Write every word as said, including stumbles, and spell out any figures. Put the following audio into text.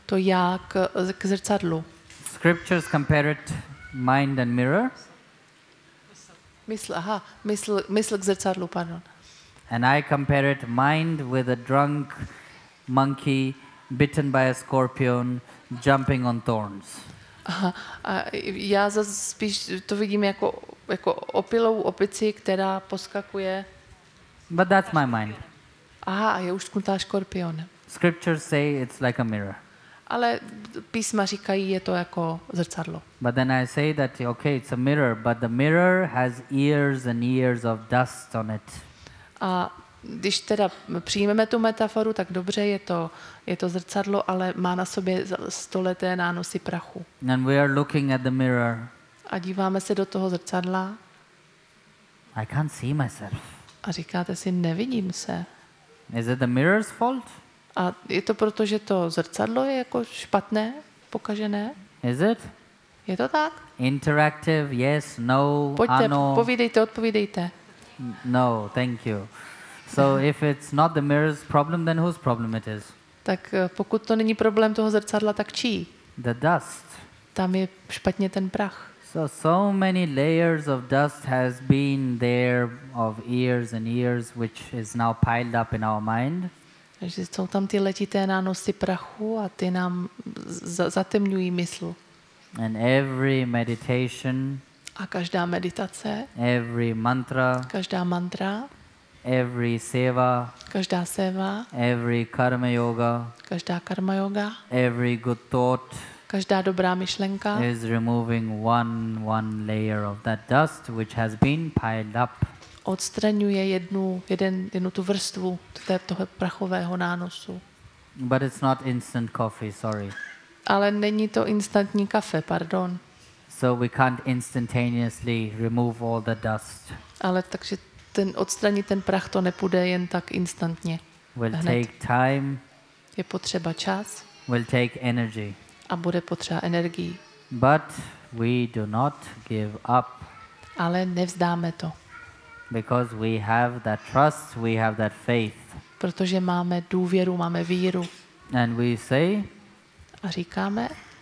to já k, k zrcadlu. Scriptures compare it mind and mirror. Mysl, aha, mysl, mysl k zrcadlu, pardon. And I compare it mind with a drunk monkey bitten by a scorpion jumping on thorns. Aha, a já zase spíš to vidím jako, jako opilou opici, která poskakuje. But that's my mind. Aha, a je uštknutá škorpionem. Scriptures say it's like a mirror. Ale písma říkají, je to jako zrcadlo. But then I say that, okay, it's a mirror, but the mirror has ears and ears of dust on it. A když teda přijmeme tu metaforu, tak dobře, je to, je to zrcadlo, ale má na sobě stoleté nánosy prachu. And we are looking at the mirror. A díváme se do toho zrcadla I can't see myself. a říkáte si, nevidím se. Is it the mirror's fault? A je to proto, že to zrcadlo je jako špatné, pokažené? Is it? Je to tak? Interactive, yes, no, Pojďte, ano. povídejte, odpovídejte. No, thank you. So if it's not the mirror's problem, then whose problem it is? Tak pokud to není problém toho zrcadla, tak čí? The dust. Tam je špatně ten prach. So, so many layers of dust has been there of years and years, which is now piled up in our mind. Takže jsou tam ty letité nánosy prachu a ty nám z- zatemňují mysl. And every meditation, A každá meditace, every mantra, každá mantra, every seva, každá seva, every karma yoga, každá karma yoga, every good thought každá dobrá myšlenka is removing one one layer of that dust which has been piled up. odstraňuje jednu, jeden, jednu tu vrstvu té, toho prachového nánosu. But it's not instant coffee, sorry. Ale není to instantní kafe, pardon. So we can't instantaneously remove all the dust. Ale takže ten, odstranit ten prach to nepůjde jen tak instantně. Will Hned. take time, Je potřeba čas will take energy. a bude potřeba energii. But we do not give up Ale nevzdáme to, because we have that trust, we have that faith. protože máme důvěru, máme víru. And we say, A říkáme,